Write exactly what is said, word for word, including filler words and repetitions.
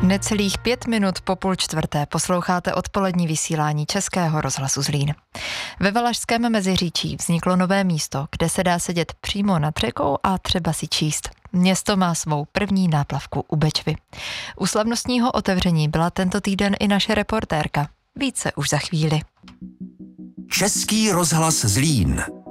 Necelých pět minut po půl čtvrté posloucháte odpolední vysílání Českého rozhlasu Zlín. Ve Valašském Meziříčí vzniklo nové místo, kde se dá sedět přímo nad řekou a třeba si číst. Město má svou první náplavku u Bečvy. U slavnostního otevření byla tento týden i naše reportérka. Více už za chvíli. Český rozhlas Zlín.